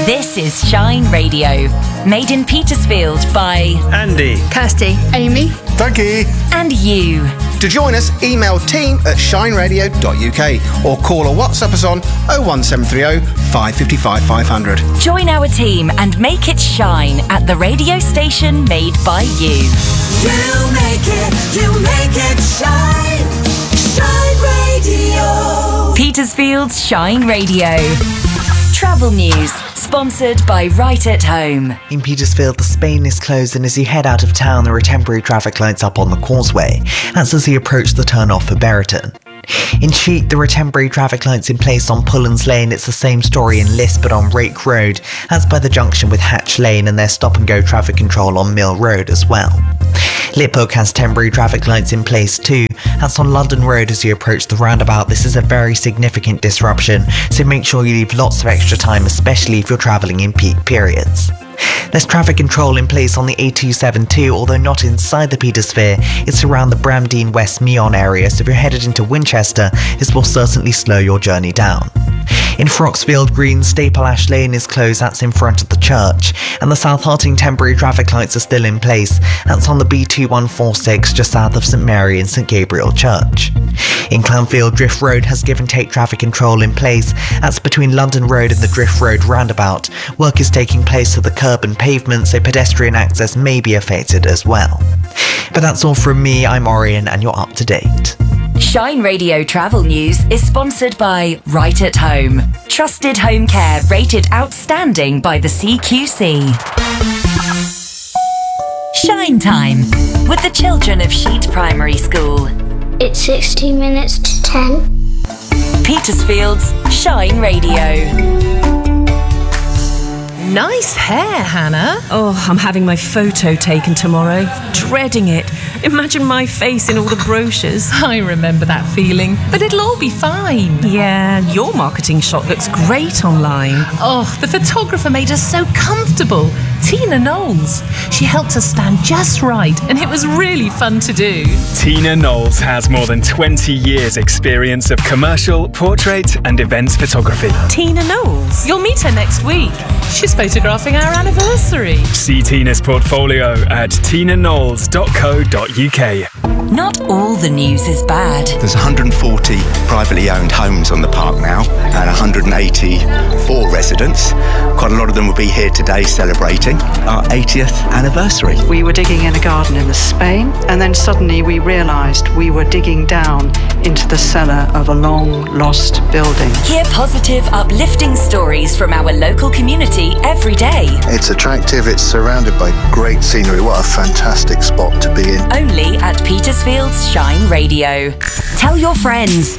This is Shine Radio, made in Petersfield by Andy, Kirsty, Amy, Dougie, and you. To join us, email team@shineradio.uk or call or WhatsApp us on 01730 555 500. Join our team and make it shine at the radio station made by you. You make it shine. Shine Radio. Petersfield's Shine Radio. Travel news, sponsored by Right at Home. In Petersfield, the Spain is closed, and as you head out of town, there are temporary traffic lights up on the causeway. That's as you approach the turn-off for Berriton. In Cheat, there are temporary traffic lights in place on Pullens Lane. It's the same story in Lisp, but on Rake Road. That's by the junction with Hatch Lane, and there's stop-and-go traffic control on Mill Road as well. Liphook has temporary traffic lights in place too. That's on London Road as you approach the roundabout. This is a very significant disruption, so make sure you leave lots of extra time, especially if you're travelling in peak periods. There's traffic control in place on the A272, although not inside the Petersphere. It's around the Bramdean West Meon area, so if you're headed into Winchester, this will certainly slow your journey down. In Froxfield Green, Staple Ash Lane is closed, that's in front of the church. And the South Harting temporary traffic lights are still in place. That's on the B2146 just south of St Mary and St Gabriel Church. In Clownfield, Drift Road has give and take traffic control in place. That's between London Road and the Drift Road roundabout. Work is taking place to the curb and pavement, so pedestrian access may be affected as well. But that's all from me. I'm Orion, and you're up to date. Shine Radio Travel News is sponsored by Right at Home. Trusted home care rated outstanding by the CQC. Shine Time with the children of Sheet Primary School. it's 60 minutes to 10. Petersfield's Shine Radio. Nice hair, Hannah. Oh, I'm having my photo taken tomorrow. Dreading it. Imagine my face in all the brochures. I remember that feeling, but it'll all be fine. Yeah, your marketing shot looks great online. Oh, the photographer made us so comfortable. Tina Knowles. She helped us stand just right, and it was really fun to do. Tina Knowles has more than 20 years' experience of commercial, portrait and events photography. Tina Knowles? You'll meet her next week. She's photographing our anniversary. See Tina's portfolio at tinaknowles.co.uk. Not all the news is bad. There's 140 privately owned homes on the park now and 184 residents. Quite a lot of them will be here today celebrating our 80th anniversary. We were digging in a garden in the Spain, and then suddenly we realised we were digging down into the cellar of a long-lost building. Hear positive, uplifting stories from our local community every day. It's attractive, it's surrounded by great scenery. What a fantastic spot to be in. Only at Petersfield's Shine Radio. Tell your friends.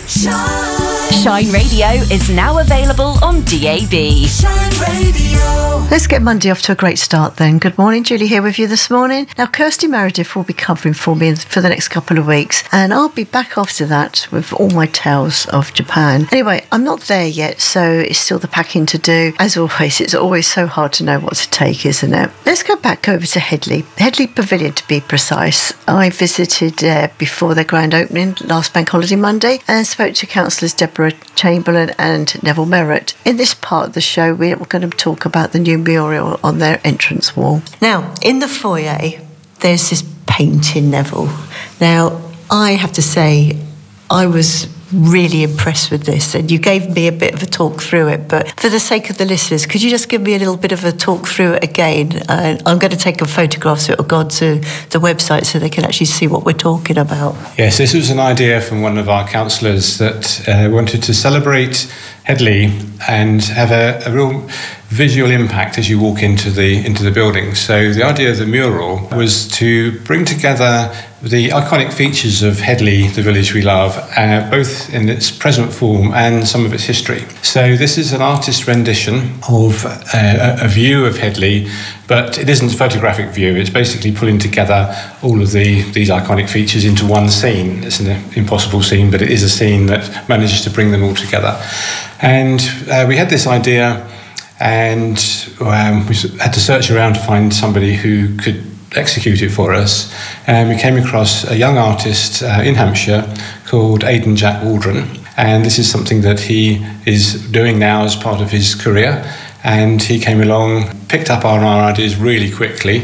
Shine Radio is now available on DAB. Shine Radio. Let's get Monday off to a great start then. Good morning, Julie here with you this morning. Now, Kirsty Meredith will be covering for me for the next couple of weeks, and I'll be back after that with all my tales of Japan. Anyway, I'm not there yet, so it's still the packing to do. As always, it's always so hard to know what to take, isn't it? Let's go back over to Headley Pavilion to be precise. I visited there before their grand opening last Bank Holiday Monday and spoke to councillors Deborah Chamberlain and Neville Merritt. In this part of the show, we're going to talk about the new mural on their entrance wall. Now, in the foyer, there's this painting, Neville. Now, I have to say, I was really impressed with this, and you gave me a bit of a talk through it, but for the sake of the listeners, could you just give me a little bit of a talk through it again? I'm going to take a photograph so it'll go onto the website so they can actually see what we're talking about. Yes, this was an idea from one of our councillors that wanted to celebrate Headley and have a real visual impact as you walk into the building. So the idea of the mural was to bring together the iconic features of Headley, the village we love, both in its present form and some of its history. So this is an artist rendition of a view of Headley, but it isn't a photographic view. It's basically pulling together all of these iconic features into one scene. It's an impossible scene, but it is a scene that manages to bring them all together. And we had this idea, and we had to search around to find somebody who could execute it for us. And we came across a young artist in Hampshire called Aidan Jack Waldron. And this is something that he is doing now as part of his career. and he came along, picked up our ideas really quickly,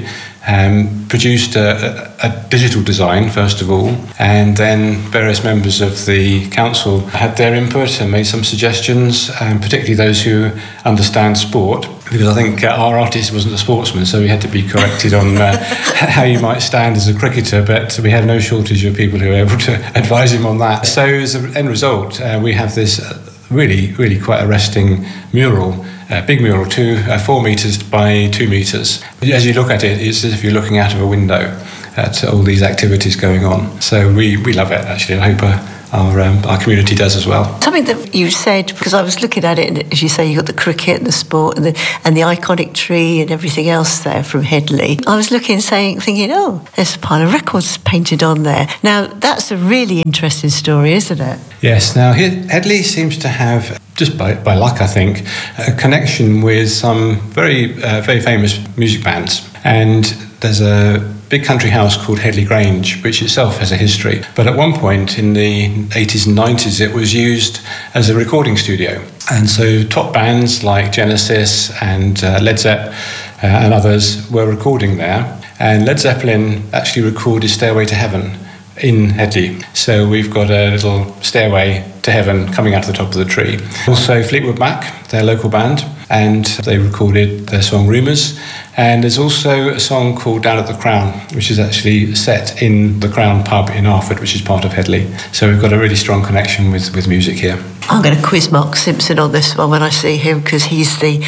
produced a digital design first of all, and then various members of the council had their input and made some suggestions, particularly those who understand sport, because I think our artist wasn't a sportsman, so we had to be corrected on how you might stand as a cricketer, but we have no shortage of people who are able to advise him on that. So as an end result, we have this really quite arresting mural, big mural, 4 metres by 2 metres. As you look at it, it's as if you're looking out of a window at all these activities going on. So we love it, actually. I hope our community does as well. Something that you said, because I was looking at it, and as you say, you got the cricket and the sport and the iconic tree and everything else there from Headley. I was looking, thinking, oh, there's a pile of records painted on there. Now, that's a really interesting story, isn't it? Yes. Now, Headley seems to have, just by luck, I think, a connection with some very famous music bands. And there's a big country house called Headley Grange, which itself has a history. But at one point in the 80s and 90s, it was used as a recording studio. And so top bands like Genesis and Led Zepp and others were recording there. And Led Zeppelin actually recorded Stairway to Heaven in Headley. So we've got a little stairway to heaven coming out of the top of the tree. Also Fleetwood Mac, their local band, and they recorded their song Rumours. And there's also a song called Down at the Crown, which is actually set in the Crown pub in Arford, which is part of Headley. So we've got a really strong connection with music here. I'm going to quiz Mark Simpson on this one when I see him, because he's the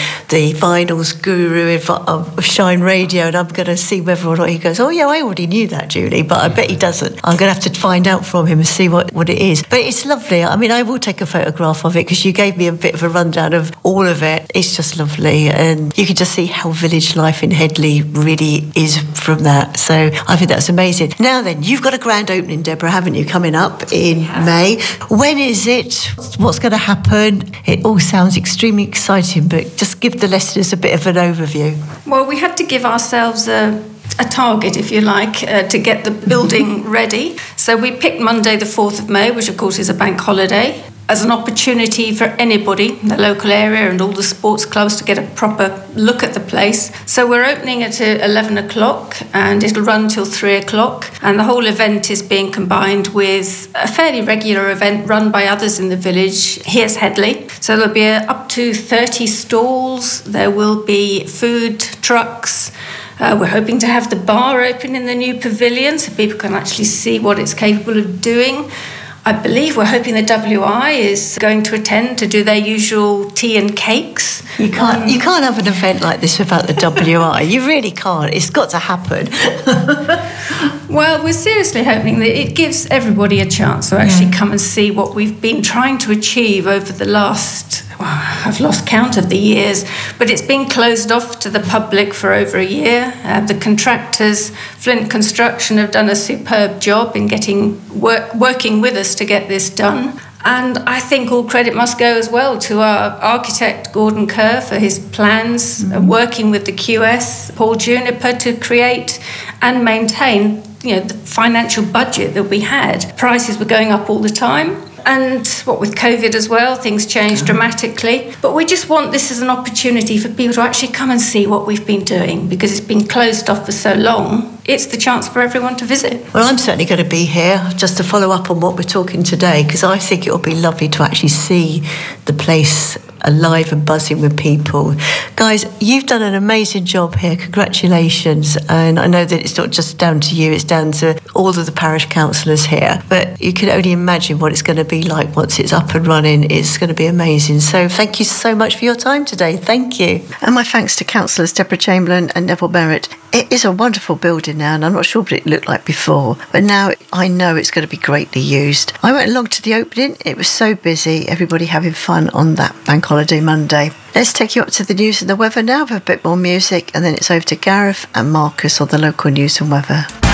vinyls guru of Shine Radio, and I'm going to see whether or not he goes, oh yeah, I already knew that, Julie, but I bet he doesn't. I'm going to have to find out from him and see what it is. But it's lovely. I mean, I will take a photograph of it, because you gave me a bit of a rundown of all of it. It's just lovely, and you can just see how village life in Headley really is from that. So I think that's amazing. Now then, you've got a grand opening, Deborah, haven't you, coming up in May? When is it? What's going to happen? It all sounds extremely exciting, but just give the listeners a bit of an overview. Well, we had to give ourselves a target, if you like, to get the building ready. So we picked Monday the 4th of May, which of course is a bank holiday, as an opportunity for anybody in the local area and all the sports clubs to get a proper look at the place. So we're opening at 11 o'clock and it'll run till 3 o'clock. And the whole event is being combined with a fairly regular event run by others in the village. Here's Headley. So there'll be up to 30 stalls. There will be food trucks. We're hoping to have the bar open in the new pavilion so people can actually see what it's capable of doing. I believe we're hoping the WI is going to attend to do their usual tea and cakes. You can't have an event like this without the WI. You really can't. It's got to happen. Well, we're seriously hoping that it gives everybody a chance to actually come and see what we've been trying to achieve over the last... I've lost count of the years, but it's been closed off to the public for over a year. The contractors, Flint Construction, have done a superb job in working with us to get this done. And I think all credit must go as well to our architect, Gordon Kerr, for his plans, working with the QS, Paul Juniper, to create and maintain the financial budget that we had. Prices were going up all the time. And with COVID as well, things changed dramatically. But we just want this as an opportunity for people to actually come and see what we've been doing, because it's been closed off for so long. It's the chance for everyone to visit. Well, I'm certainly going to be here just to follow up on what we're talking today, because I think it'll be lovely to actually see the place alive and buzzing with people. Guys, you've done an amazing job here. Congratulations. And I know that it's not just down to you, it's down to all of the parish councillors here. But you can only imagine what it's going to be like once it's up and running. It's going to be amazing. So thank you so much for your time today. Thank you. And my thanks to councillors Deborah Chamberlain and Neville Merritt. It is a wonderful building now, and I'm not sure what it looked like before, but now I know it's going to be greatly used. I went along to the opening. It was so busy, everybody having fun on that bank holiday Monday. Let's take you up to the news and the weather now with a bit more music, and then it's over to Gareth and Marcus on the local news and weather.